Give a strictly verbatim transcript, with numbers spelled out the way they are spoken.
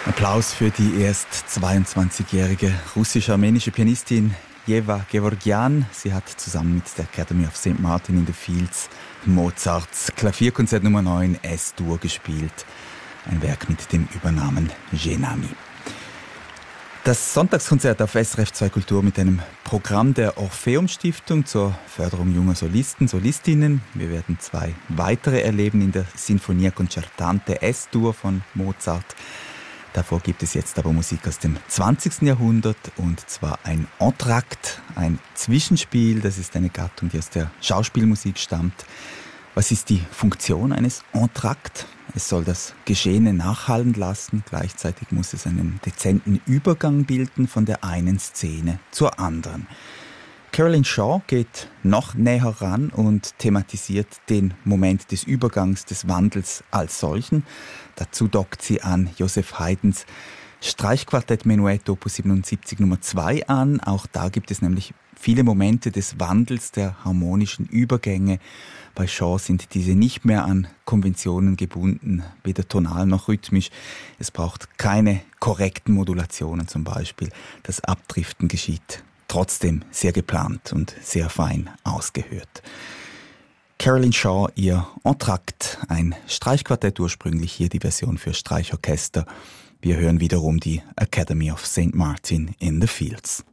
Applaus für die erst zweiundzwanzigjährige russisch-armenische Pianistin Eva Gevorgyan. Sie hat zusammen mit der Academy of Saint Martin in the Fields Mozarts Klavierkonzert Nummer neun S-Dur gespielt. Ein Werk mit dem Übernamen Genami. Das Sonntagskonzert auf S R F zwei Kultur mit einem Programm der Orpheum-Stiftung zur Förderung junger Solisten, Solistinnen. Wir werden zwei weitere erleben in der Sinfonia Concertante S-Dur von Mozart. Davor gibt es jetzt aber Musik aus dem zwanzigsten Jahrhundert, und zwar ein Entr'acte, ein Zwischenspiel. Das ist eine Gattung, die aus der Schauspielmusik stammt. Was ist die Funktion eines Entr'acte? Es soll das Geschehene nachhallen lassen, gleichzeitig muss es einen dezenten Übergang bilden von der einen Szene zur anderen. Caroline Shaw geht noch näher ran und thematisiert den Moment des Übergangs, des Wandels als solchen. Dazu dockt sie an Joseph Haydns Streichquartett Menuett Opus siebenundsiebzig Nummer zwei an. Auch da gibt es nämlich viele Momente des Wandels, der harmonischen Übergänge. Bei Shaw sind diese nicht mehr an Konventionen gebunden, weder tonal noch rhythmisch. Es braucht keine korrekten Modulationen zum Beispiel. Das Abdriften geschieht trotzdem sehr geplant und sehr fein ausgehört. Caroline Shaw, ihr Entr'acte, ein Streichquartett, ursprünglich hier die Version für Streichorchester. Wir hören wiederum die Academy of Saint Martin in the Fields.